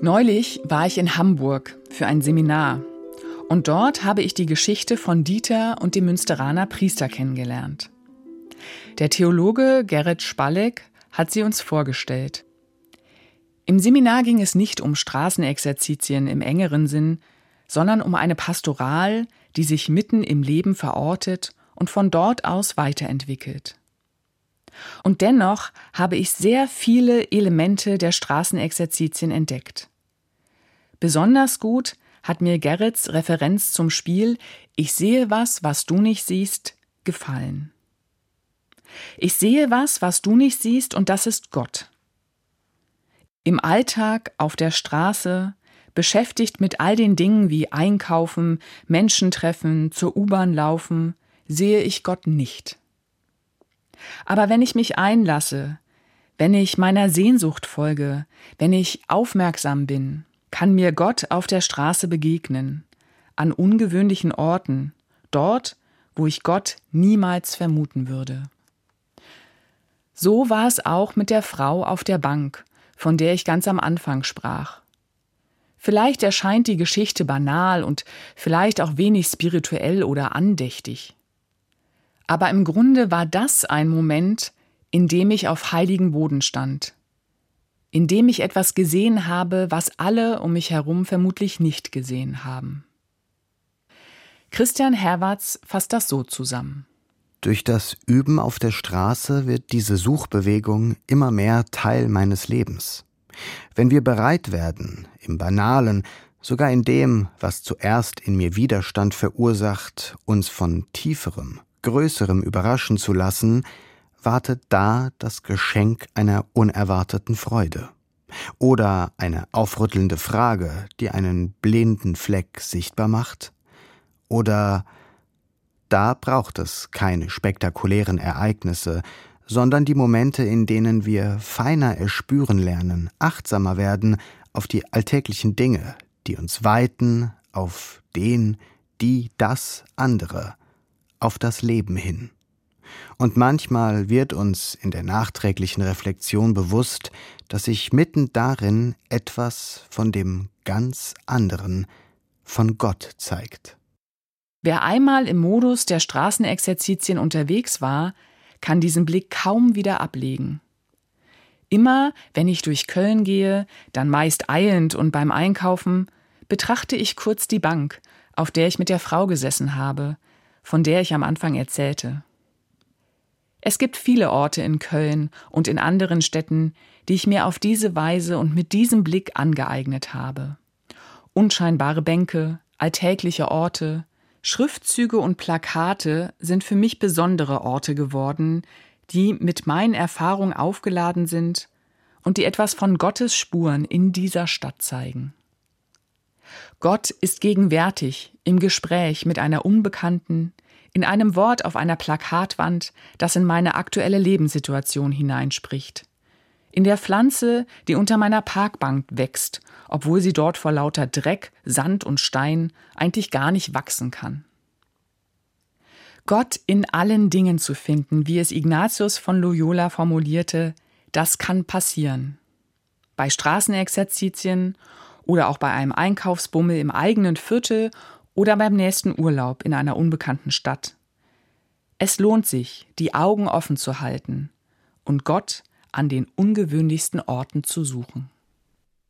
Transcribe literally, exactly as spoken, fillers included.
Neulich war ich in Hamburg für ein Seminar und dort habe ich die Geschichte von Dieter und dem Münsteraner Priester kennengelernt. Der Theologe Gerrit Spalleck hat sie uns vorgestellt. Im Seminar ging es nicht um Straßenexerzitien im engeren Sinn, sondern um eine Pastoral, die sich mitten im Leben verortet und von dort aus weiterentwickelt. Und dennoch habe ich sehr viele Elemente der Straßenexerzitien entdeckt. Besonders gut hat mir Gerrits Referenz zum Spiel »Ich sehe was, was du nicht siehst« gefallen. Ich sehe was, was du nicht siehst, und das ist Gott. Im Alltag, auf der Straße, beschäftigt mit all den Dingen wie Einkaufen, Menschen treffen, zur U-Bahn laufen, sehe ich Gott nicht. Aber wenn ich mich einlasse, wenn ich meiner Sehnsucht folge, wenn ich aufmerksam bin, kann mir Gott auf der Straße begegnen, an ungewöhnlichen Orten, dort, wo ich Gott niemals vermuten würde. So war es auch mit der Frau auf der Bank, von der ich ganz am Anfang sprach. Vielleicht erscheint die Geschichte banal und vielleicht auch wenig spirituell oder andächtig. Aber im Grunde war das ein Moment, in dem ich auf heiligen Boden stand, in dem ich etwas gesehen habe, was alle um mich herum vermutlich nicht gesehen haben. Christian Herwarts fasst das so zusammen. Durch das Üben auf der Straße wird diese Suchbewegung immer mehr Teil meines Lebens. Wenn wir bereit werden, im Banalen, sogar in dem, was zuerst in mir Widerstand verursacht, uns von Tieferem, Größerem überraschen zu lassen, wartet da das Geschenk einer unerwarteten Freude. Oder eine aufrüttelnde Frage, die einen blinden Fleck sichtbar macht. Oder da braucht es keine spektakulären Ereignisse, sondern die Momente, in denen wir feiner erspüren lernen, achtsamer werden auf die alltäglichen Dinge, die uns weiten auf den, die, das andere, auf das Leben hin. Und manchmal wird uns in der nachträglichen Reflexion bewusst, dass sich mitten darin etwas von dem ganz anderen, von Gott zeigt. Wer einmal im Modus der Straßenexerzitien unterwegs war, kann diesen Blick kaum wieder ablegen. Immer, wenn ich durch Köln gehe, dann meist eilend und beim Einkaufen, betrachte ich kurz die Bank, auf der ich mit der Frau gesessen habe, von der ich am Anfang erzählte. Es gibt viele Orte in Köln und in anderen Städten, die ich mir auf diese Weise und mit diesem Blick angeeignet habe. Unscheinbare Bänke, alltägliche Orte, Schriftzüge und Plakate sind für mich besondere Orte geworden, die mit meinen Erfahrungen aufgeladen sind und die etwas von Gottes Spuren in dieser Stadt zeigen. Gott ist gegenwärtig im Gespräch mit einer Unbekannten, in einem Wort auf einer Plakatwand, das in meine aktuelle Lebenssituation hineinspricht. In der Pflanze, die unter meiner Parkbank wächst, obwohl sie dort vor lauter Dreck, Sand und Stein eigentlich gar nicht wachsen kann. Gott in allen Dingen zu finden, wie es Ignatius von Loyola formulierte, das kann passieren. Bei Straßenexerzitien oder auch bei einem Einkaufsbummel im eigenen Viertel oder beim nächsten Urlaub in einer unbekannten Stadt. Es lohnt sich, die Augen offen zu halten und Gott an den ungewöhnlichsten Orten zu suchen.